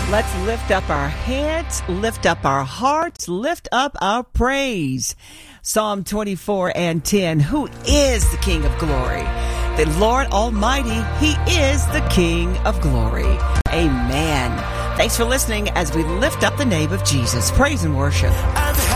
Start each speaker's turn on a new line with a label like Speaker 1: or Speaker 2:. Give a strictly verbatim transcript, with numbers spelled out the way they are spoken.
Speaker 1: Let's lift up our heads, lift up our hearts, lift up our praise. Psalm twenty-four and ten. Who is the King of glory? The Lord Almighty, He is the King of glory. Amen. Thanks for listening as we lift up the name of Jesus. Praise and worship.